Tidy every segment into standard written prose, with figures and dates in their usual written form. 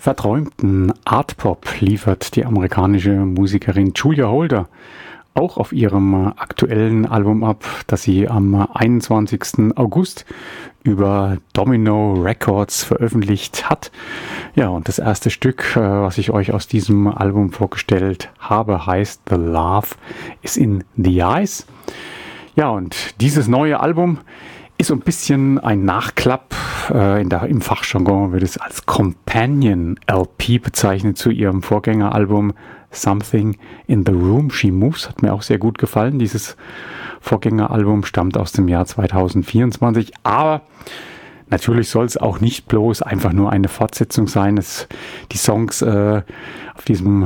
Verträumten Art-Pop liefert die amerikanische Musikerin Julia Holter auch auf ihrem aktuellen Album ab, das sie am 21. August über Domino Records veröffentlicht hat. Ja, und das erste Stück, was ich euch aus diesem Album vorgestellt habe, heißt The Love is in the Eyes. Ja, und dieses neue Album ist so ein bisschen ein Nachklapp. Im Fachjargon wird es als Companion LP bezeichnet zu ihrem Vorgängeralbum Something in the Room She Moves. Hat mir auch sehr gut gefallen. Dieses Vorgängeralbum stammt aus dem Jahr 2024. Aber natürlich soll es auch nicht bloß einfach nur eine Fortsetzung sein. Die Songs auf diesem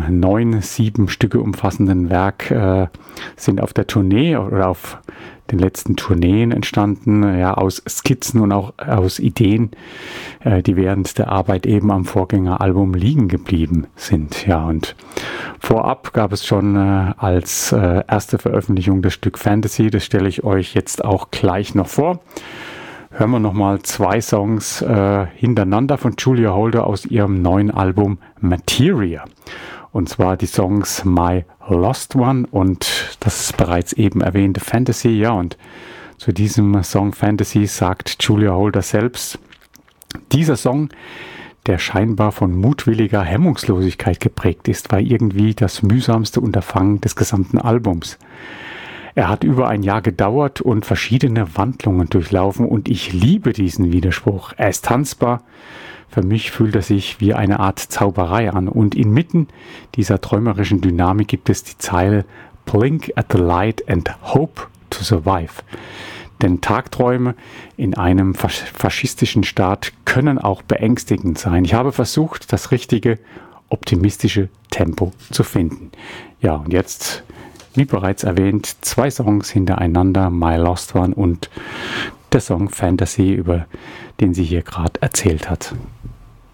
7 Stücke umfassenden Werk sind auf der Tournee oder auf den letzten Tourneen entstanden, ja, aus Skizzen und auch aus Ideen, die während der Arbeit eben am Vorgängeralbum liegen geblieben sind. Ja, und vorab gab es schon als erste Veröffentlichung das Stück Fantasy. Das stelle ich euch jetzt auch gleich noch vor. Hören wir nochmal 2 Songs hintereinander von Julia Holter aus ihrem neuen Album Materia. Und zwar die Songs My Lost One und das bereits eben erwähnte Fantasy. Ja, und zu diesem Song Fantasy sagt Julia Holter selbst: Dieser Song, der scheinbar von mutwilliger Hemmungslosigkeit geprägt ist, war irgendwie das mühsamste Unterfangen des gesamten Albums. Er hat über ein Jahr gedauert und verschiedene Wandlungen durchlaufen und ich liebe diesen Widerspruch. Er ist tanzbar. Für mich fühlt er sich wie eine Art Zauberei an und inmitten dieser träumerischen Dynamik gibt es die Zeile Blink at the light and hope to survive. Denn Tagträume in einem faschistischen Staat können auch beängstigend sein. Ich habe versucht, das richtige, optimistische Tempo zu finden. Ja, und jetzt, wie bereits erwähnt, 2 Songs hintereinander, My Lost One und der Song Fantasy, über den sie hier gerade erzählt hat.